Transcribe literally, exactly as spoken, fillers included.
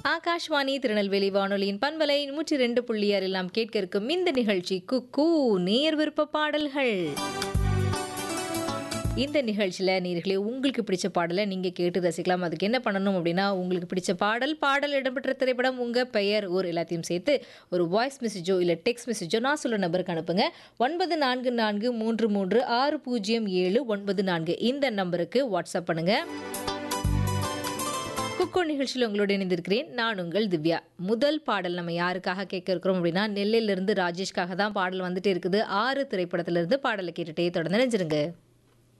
ஆகாஷ்வாணி திருநெல்வேலி வானொலியின் பண்பலை நூற்றி ரெண்டு புள்ளி ஆறில் நாம் கேட்க இருக்கும் இந்த நிகழ்ச்சி குக்கூ நேர் விருப்ப பாடல்கள். இந்த நிகழ்ச்சியில் நேயர்களே உங்களுக்கு பிடிச்ச பாடலை நீங்கள் கேட்டு ரசிக்கலாம். அதுக்கு என்ன பண்ணணும் அப்படின்னா, உங்களுக்கு பிடிச்ச பாடல் பாடல் இடம்பெற்ற திரைப்படம் உங்கள் பெயர் ஊர் எல்லாத்தையும் சேர்த்து ஒரு வாய்ஸ் மெசேஜோ இல்லை டெக்ஸ்ட் மெசேஜோ நான் சொல்ல நம்பருக்கு அனுப்புங்க. ஒன்பது நான்கு நான்கு மூன்று மூன்று ஆறு பூஜ்ஜியம் ஏழு ஒன்பது நான்கு இந்த நம்பருக்கு வாட்ஸ்அப் பண்ணுங்கள். குக்கு நிகழ்ச்சியில் உங்களோட இணைந்திருக்கிறேன் நான் உங்கள் திவ்யா. முதல் பாடல் நம்ம யாருக்காக கேட்க இருக்கிறோம் அப்படின்னா, நெல்லையிலிருந்து ராஜேஷ்காக தான் பாடல் வந்துட்டு இருக்குது. ஆறு திரைப்படத்திலிருந்து பாடலை கேட்டுட்டே தொடர்ந்து நினைச்சிருங்க.